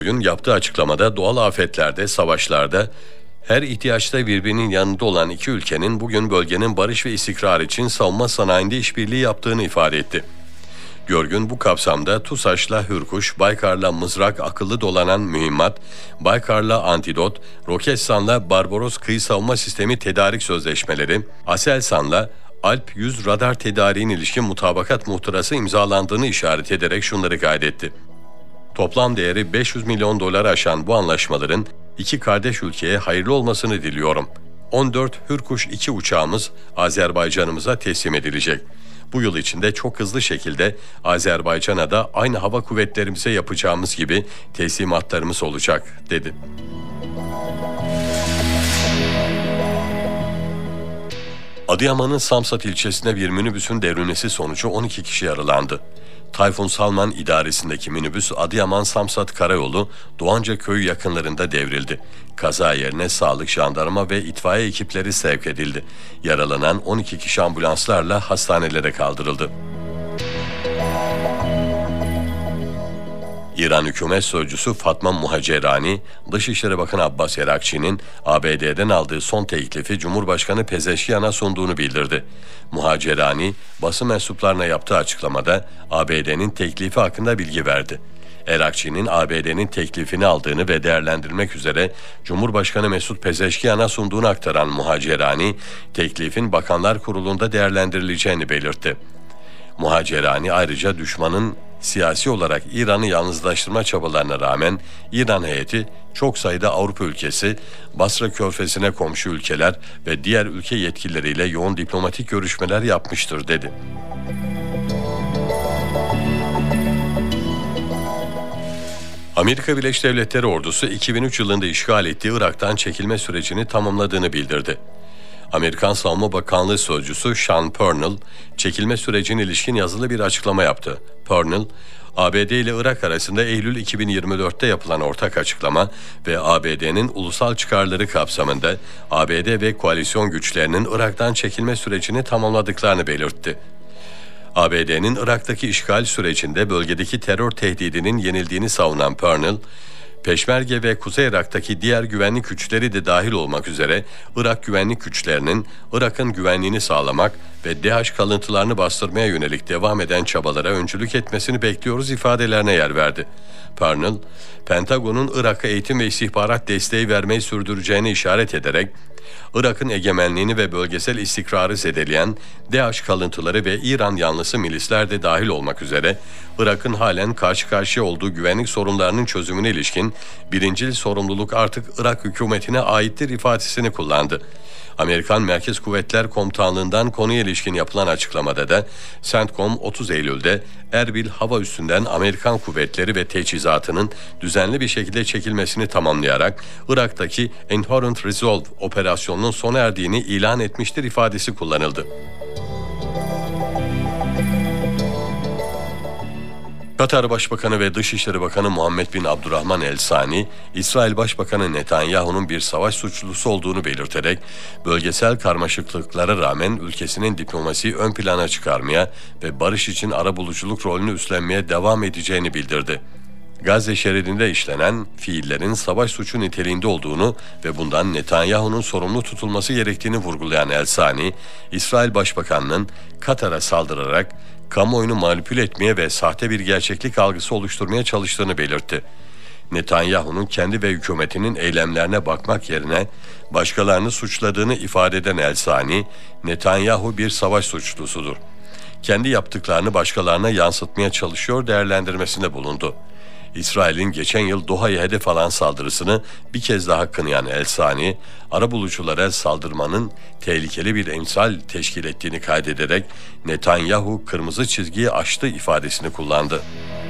Bugün yaptığı açıklamada doğal afetlerde, savaşlarda her ihtiyaçta birbirinin yanında olan iki ülkenin bugün bölgenin barış ve istikrar için savunma sanayinde işbirliği yaptığını ifade etti. Görgün bu kapsamda TUSAŞ'la Hürkuş, Baykar'la Mızrak akıllı dolanan mühimmat, Baykar'la Antidot, Roketsan'la Barbaros kıyı savunma sistemi tedarik sözleşmeleri, Aselsan'la Alp 100 radar tedariğine ilişkin mutabakat muhtırası imzalandığını işaret ederek şunları kaydetti. Toplam değeri 500 milyon doları aşan bu anlaşmaların iki kardeş ülkeye hayırlı olmasını diliyorum. 14 Hürkuş 2 uçağımız Azerbaycan'ımıza teslim edilecek. Bu yıl içinde çok hızlı şekilde Azerbaycan'a da aynı hava kuvvetlerimize yapacağımız gibi teslimatlarımız olacak, dedi. Adıyaman'ın Samsat ilçesinde bir minibüsün devrilmesi sonucu 12 kişi yaralandı. Tayfun Salman idaresindeki minibüs Adıyaman Samsat Karayolu Doğanca Köyü yakınlarında devrildi. Kaza yerine sağlık, jandarma ve itfaiye ekipleri sevk edildi. Yaralanan 12 kişi ambulanslarla hastanelere kaldırıldı. İran hükümet sözcüsü Fatma Muhacerani, Dışişleri Bakanı Abbas Erakçı'nın ABD'den aldığı son teklifi Cumhurbaşkanı Pezeşkiyan'a sunduğunu bildirdi. Muhacerani, basın mensuplarına yaptığı açıklamada ABD'nin teklifi hakkında bilgi verdi. Erakçı'nın ABD'nin teklifini aldığını ve değerlendirmek üzere Cumhurbaşkanı Mesut Pezeşkiyan'a sunduğunu aktaran Muhacerani, teklifin Bakanlar Kurulu'nda değerlendirileceğini belirtti. Muhacerani ayrıca düşmanın siyasi olarak İran'ı yalnızlaştırma çabalarına rağmen İran heyeti çok sayıda Avrupa ülkesi, Basra Körfezi'ne komşu ülkeler ve diğer ülke yetkilileriyle yoğun diplomatik görüşmeler yapmıştır, dedi. Amerika Birleşik Devletleri ordusu 2003 yılında işgal ettiği Irak'tan çekilme sürecini tamamladığını bildirdi. Amerikan Savunma Bakanlığı Sözcüsü Sean Purnell, çekilme sürecine ilişkin yazılı bir açıklama yaptı. Purnell, ABD ile Irak arasında Eylül 2024'te yapılan ortak açıklama ve ABD'nin ulusal çıkarları kapsamında ABD ve koalisyon güçlerinin Irak'tan çekilme sürecini tamamladıklarını belirtti. ABD'nin Irak'taki işgal sürecinde bölgedeki terör tehdidinin yenildiğini savunan Purnell, Peşmerge ve Kuzey Irak'taki diğer güvenlik güçleri de dahil olmak üzere Irak güvenlik güçlerinin Irak'ın güvenliğini sağlamak ve DAEŞ kalıntılarını bastırmaya yönelik devam eden çabalara öncülük etmesini bekliyoruz ifadelerine yer verdi. Purnell, Pentagon'un Irak'a eğitim ve istihbarat desteği vermeyi sürdüreceğini işaret ederek, Irak'ın egemenliğini ve bölgesel istikrarı zedeleyen DAEŞ kalıntıları ve İran yanlısı milisler de dahil olmak üzere Irak'ın halen karşı karşıya olduğu güvenlik sorunlarının çözümüne ilişkin birincil sorumluluk artık Irak hükümetine aittir ifadesini kullandı. Amerikan Merkez Kuvvetler Komutanlığı'ndan konuya ilişkin yapılan açıklamada da CENTCOM 30 Eylül'de Erbil hava üssünden Amerikan kuvvetleri ve teçhizatının düzenli bir şekilde çekilmesini tamamlayarak Irak'taki Inherent Resolve operasyonunun sona erdiğini ilan etmiştir ifadesi kullanıldı. Katar Başbakanı ve Dışişleri Bakanı Muhammed bin Abdurrahman El Sani, İsrail Başbakanı Netanyahu'nun bir savaş suçlusu olduğunu belirterek, bölgesel karmaşıklıklara rağmen ülkesinin diplomasiyi ön plana çıkarmaya ve barış için arabuluculuk rolünü üstlenmeye devam edeceğini bildirdi. Gazze şeridinde işlenen fiillerin savaş suçu niteliğinde olduğunu ve bundan Netanyahu'nun sorumlu tutulması gerektiğini vurgulayan El Sani, İsrail Başbakanı'nın Katar'a saldırarak kamuoyunu manipüle etmeye ve sahte bir gerçeklik algısı oluşturmaya çalıştığını belirtti. Netanyahu'nun kendi ve hükümetinin eylemlerine bakmak yerine başkalarını suçladığını ifade eden El Sani, Netanyahu bir savaş suçlusudur. Kendi yaptıklarını başkalarına yansıtmaya çalışıyor değerlendirmesinde bulundu. İsrail'in geçen yıl Doha'ya hedef alan saldırısını bir kez daha kınayan El Sani, arabuluculara saldırmanın tehlikeli bir emsal teşkil ettiğini kaydederek Netanyahu kırmızı çizgiyi aştı ifadesini kullandı.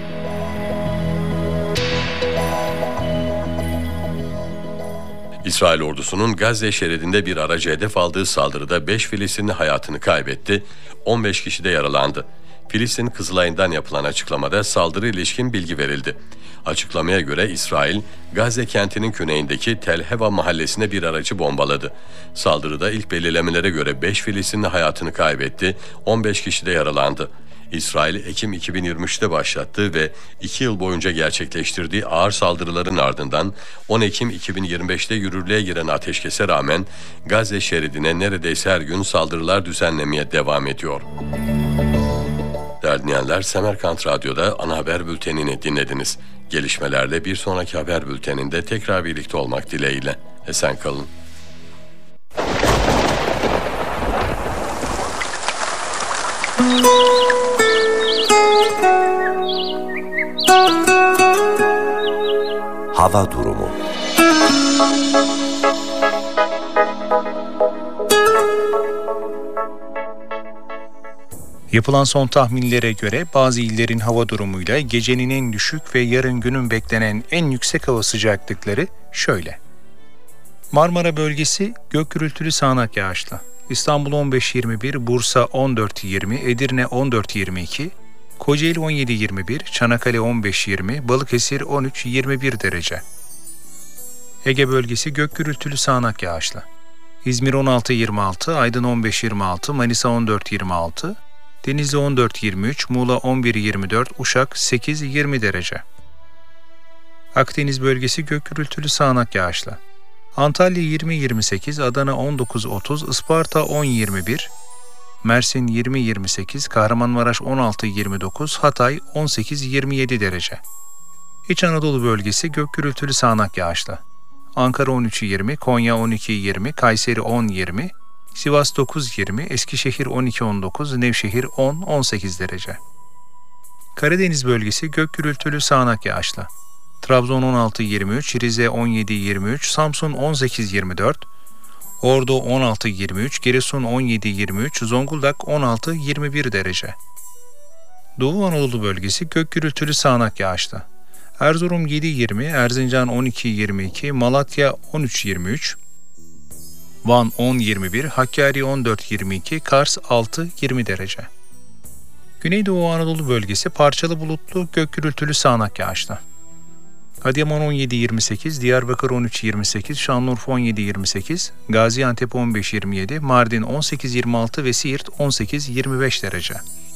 İsrail ordusunun Gazze şeridinde bir aracı hedef aldığı saldırıda 5 Filistinli hayatını kaybetti, 15 kişi de yaralandı. Filistin Kızılay'ından yapılan açıklamada saldırı ilişkin bilgi verildi. Açıklamaya göre İsrail, Gazze kentinin güneyindeki Tel Heva mahallesine bir aracı bombaladı. Saldırıda ilk belirlemelere göre 5 Filistinli hayatını kaybetti, 15 kişi de yaralandı. İsrail Ekim 2023'te başlattığı ve 2 yıl boyunca gerçekleştirdiği ağır saldırıların ardından 10 Ekim 2025'te yürürlüğe giren ateşkese rağmen Gazze şeridine neredeyse her gün saldırılar düzenlemeye devam ediyor. Değerli dinleyenler, Semerkant Radyo'da ana haber bültenini dinlediniz. Gelişmelerle bir sonraki haber bülteninde tekrar birlikte olmak dileğiyle. Esen kalın. Hava durumu. Yapılan son tahminlere göre bazı illerin hava durumuyla gecenin en düşük ve yarın günün beklenen en yüksek hava sıcaklıkları şöyle. Marmara bölgesi gök gürültülü sağanak yağışlı. İstanbul 15-21, Bursa 14-20, Edirne 14-22, Kocaeli 17-21, Çanakkale 15-20, Balıkesir 13-21 derece. Ege bölgesi gök gürültülü sağanak yağışlı. İzmir 16-26, Aydın 15-26, Manisa 14-26, Denizli 14-23, Muğla 11-24, Uşak 8-20 derece. Akdeniz bölgesi gök gürültülü sağanak yağışlı. Antalya 20-28, Adana 19-30, Isparta 10-21, Mersin 20-28, Kahramanmaraş 16-29, Hatay 18-27 derece. İç Anadolu bölgesi gök gürültülü sağanak yağışlı. Ankara 13-20, Konya 12-20, Kayseri 10-20, Sivas 9-20, Eskişehir 12-19, Nevşehir 10-18 derece. Karadeniz bölgesi gök gürültülü sağanak yağışlı. Trabzon 16-23, Rize 17-23, Samsun 18-24, Ordu 16-23, Giresun 17-23, Zonguldak 16-21 derece. Doğu Anadolu bölgesi gök gürültülü sağanak yağışlı. Erzurum 7-20, Erzincan 12-22, Malatya 13-23, Van 10-21, Hakkari 14-22, Kars 6-20 derece. Güneydoğu Anadolu bölgesi parçalı bulutlu gök gürültülü sağanak yağışlı. Adıyaman 17-28, Diyarbakır 13-28, Şanlıurfa 17-28, Gaziantep 15-27, Mardin 18-26 ve Siirt 18-25 derece.